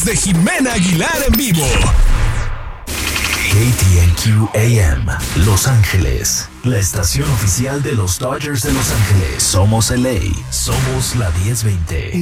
De Jimena Aguilar en vivo. KTNQ AM, Los Ángeles, la estación oficial de los Dodgers de Los Ángeles. Somos LA, somos la 1020.